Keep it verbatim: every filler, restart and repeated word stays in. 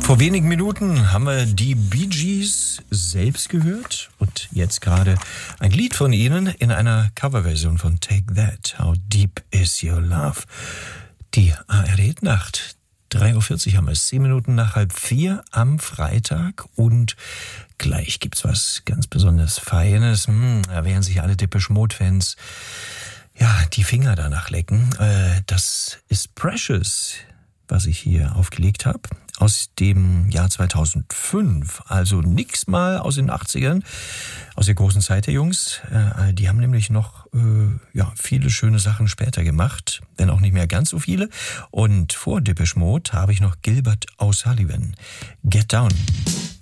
Vor wenigen Minuten haben wir die Bee Gees selbst gehört und jetzt gerade ein Lied von ihnen in einer Coverversion von Take That, How Deep Is Your Love. Die A R D-Nacht, drei Uhr vierzig haben wir es, zehn Minuten nach halb vier am Freitag und gleich gibt's was ganz besonders Feines. Hm, da werden sich alle Depeche Mode-Fans ja, die Finger danach lecken. Äh, das ist Precious, was ich hier aufgelegt habe, aus dem Jahr zweitausendfünf. Also nix mal aus den achtzigern, aus der großen Zeit der Jungs. Äh, die haben nämlich noch äh, ja, viele schöne Sachen später gemacht, wenn auch nicht mehr ganz so viele. Und vor Depeche Mode habe ich noch Gilbert O'Sullivan. Get Down.